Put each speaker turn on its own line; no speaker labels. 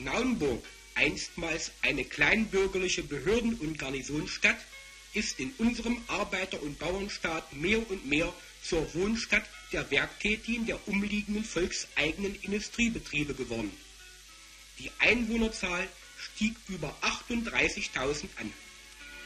Naumburg, einstmals eine kleinbürgerliche Behörden- und Garnisonsstadt, ist in unserem Arbeiter- und Bauernstaat mehr und mehr zur Wohnstadt der Werktätigen der umliegenden volkseigenen Industriebetriebe geworden. Die Einwohnerzahl stieg über 38.000 an.